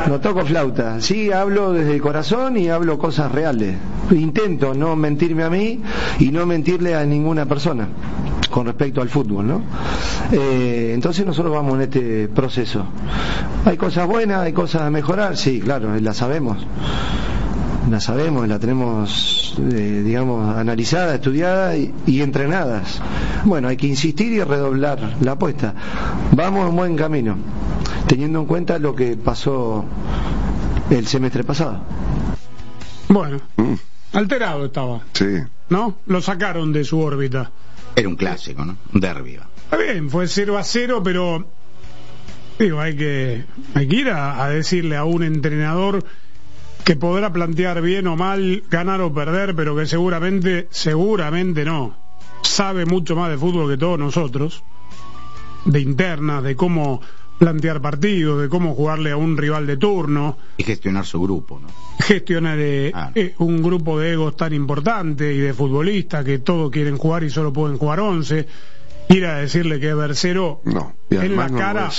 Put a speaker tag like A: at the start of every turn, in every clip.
A: No toco flauta, sí hablo desde el corazón y hablo cosas reales. Intento no mentirme a mí y no mentirle a ninguna persona con respecto al fútbol, ¿no? Entonces nosotros vamos en este proceso. Hay cosas buenas, hay cosas a mejorar, sí, claro, la sabemos, la tenemos, digamos, analizada, estudiada y entrenadas. Bueno, hay que insistir y redoblar la apuesta. Vamos en buen camino, teniendo en cuenta lo que pasó el semestre pasado.
B: Bueno, alterado estaba.
C: Sí.
B: ¿No? Lo sacaron de su órbita.
D: Era un clásico, ¿no? Un derbi.
B: Está bien, fue 0-0, pero digo, hay que ir a decirle a un entrenador que podrá plantear bien o mal, ganar o perder, pero que seguramente no, sabe mucho más de fútbol que todos nosotros, de internas, de cómo plantear partidos, de cómo jugarle a un rival de turno
D: y gestionar su grupo, ¿no?
B: Gestionar un grupo de egos tan importante y de futbolistas que todos quieren jugar y solo pueden jugar 11. Ir a decirle que es versero en la cara.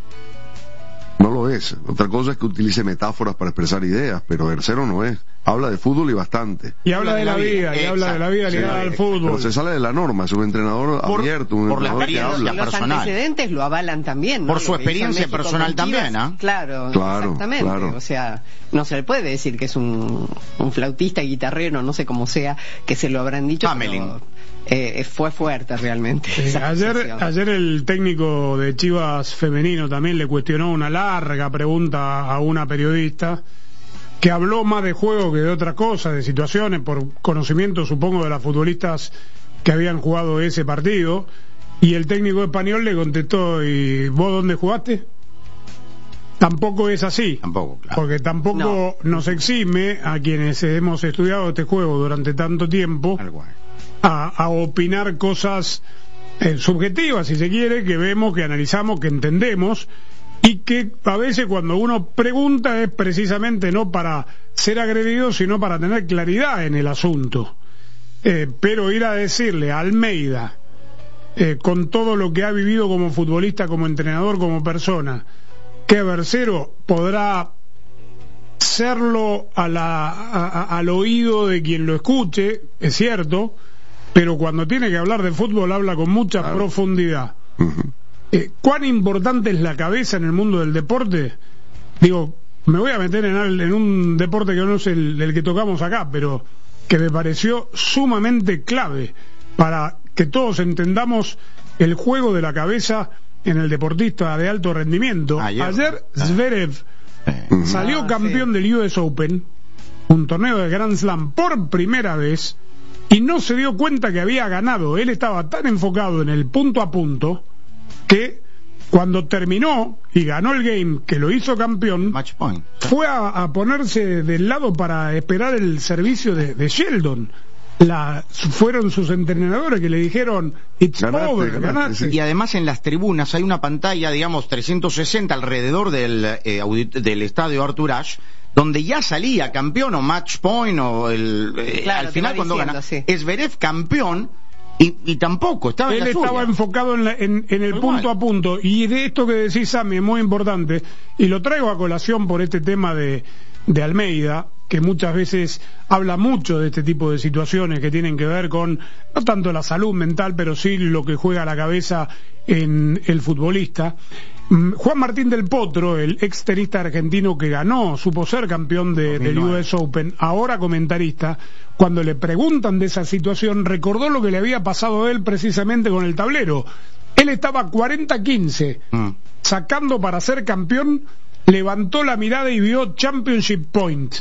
C: No lo es. Otra cosa es que utilice metáforas para expresar ideas, pero versero no es. Habla de fútbol y bastante.
B: Y habla de la vida, y habla de la vida ligada al fútbol.
C: Pero se sale de la norma, es un entrenador abierto, un
D: por
C: entrenador que habla.
E: Los antecedentes lo avalan también, ¿no?
D: Por su experiencia personal también, ¿ah?
E: Claro, exactamente.
C: Claro.
E: O sea, no se le puede decir que es un flautista, guitarrero, no sé cómo sea, que se lo habrán dicho. Pero, fue fuerte realmente.
B: Ayer el técnico de Chivas femenino también le cuestionó una larga pregunta a una periodista que habló más de juego que de otra cosa, de situaciones, por conocimiento supongo de las futbolistas que habían jugado ese partido, y el técnico español le contestó: ¿y vos dónde jugaste? Tampoco es así,
D: claro.
B: Porque tampoco nos exime a quienes hemos estudiado este juego durante tanto tiempo a opinar cosas subjetivas, si se quiere, que vemos, que analizamos, que entendemos, y que a veces cuando uno pregunta es precisamente no para ser agredido, sino para tener claridad en el asunto. Pero ir a decirle a Almeida, con todo lo que ha vivido como futbolista, como entrenador, como persona, que versero, podrá serlo al oído de quien lo escuche, es cierto, pero cuando tiene que hablar de fútbol habla con mucha profundidad. ¿Cuán importante es la cabeza en el mundo del deporte? Digo, me voy a meter en un deporte que no es el que tocamos acá, pero que me pareció sumamente clave para que todos entendamos el juego de la cabeza en el deportista de alto rendimiento. Ayer Zverev salió campeón del US Open, un torneo de Grand Slam por primera vez, y no se dio cuenta que había ganado. Él estaba tan enfocado en el punto a punto que cuando terminó y ganó el game, que lo hizo campeón,
D: match point,
B: fue a ponerse del lado para esperar el servicio de Sheldon. Fueron sus entrenadores que le dijeron it's over, ganaste.
D: Y además en las tribunas hay una pantalla, digamos, 360 alrededor del estadio Arthur Ashe, donde ya salía campeón o match point o al final cuando gana Zverev campeón. Y tampoco estaba en la suya. Él estaba enfocado en el punto a punto. Y de esto que decís, Sammy, es muy importante, y lo traigo a colación por este tema de Almeida, que muchas veces habla mucho de este tipo de situaciones que tienen que ver con no tanto la salud mental, pero sí lo que juega la cabeza en el futbolista. Juan Martín del Potro, el ex tenista argentino que ganó, supo ser campeón del US Open, ahora comentarista, cuando le preguntan de esa situación, recordó lo que le había pasado a él precisamente con el tablero. Él estaba 40-15, sacando para ser campeón, levantó la mirada y vio Championship Point.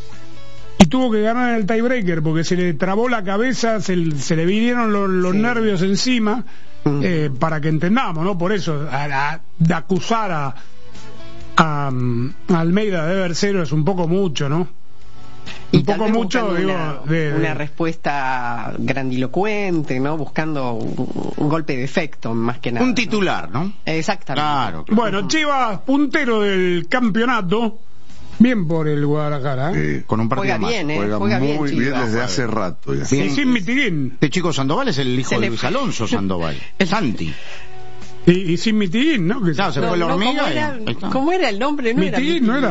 D: Y tuvo que ganar el tiebreaker porque se le trabó la cabeza, se le vinieron los nervios encima. Para que entendamos, ¿no? Por eso, de acusar a Almeida de versero es un poco mucho, ¿no?
E: Y un poco mucho, digo, una respuesta grandilocuente, ¿no? Buscando un golpe de efecto, más que nada.
D: Un titular, ¿no?
E: Exactamente.
D: Claro.
B: Bueno, Chivas, puntero del campeonato. Bien por el Guadalajara,
D: con un partido
E: juega
D: más.
E: Bien,
C: juega muy
E: bien
C: bien desde hace rato ya.
B: Y sin Mitiguín.
D: Este chico Sandoval es el hijo de Luis Alonso Sandoval. Es Santi.
B: Y sin Mitiguín, ¿no?
D: Claro, se fue la hormiga.
E: ¿Cómo era el nombre? No
B: Mitiguín,
E: era
B: no era